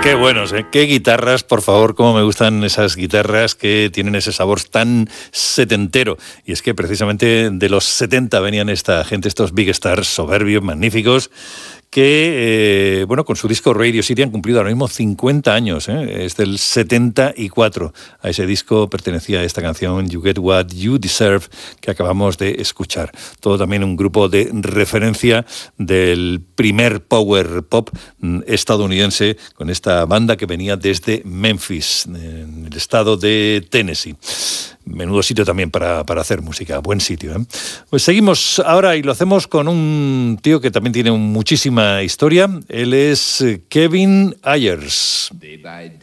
Qué buenos, ¿eh? Qué guitarras, por favor, cómo me gustan esas guitarras que tienen ese sabor tan setentero. Y es que precisamente de los 70 venían esta gente, estos big stars soberbios, magníficos, que, con su disco Radio City han cumplido ahora mismo 50 años, ¿eh? Es del 74. A ese disco pertenecía esta canción, You Get What You Deserve, que acabamos de escuchar. Todo también un grupo de referencia del primer power pop estadounidense, con esta banda que venía desde Memphis, en el estado de Tennessee. Menudo sitio también para hacer música, buen sitio, ¿eh? Pues seguimos ahora y lo hacemos con un tío que también tiene muchísima historia. Él es Kevin Ayers. Day by